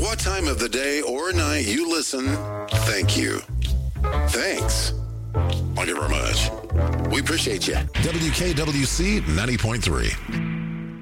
what time of the day or night you listen, thank you. Thanks. Thank you very much. We appreciate you. WKWC 90.3.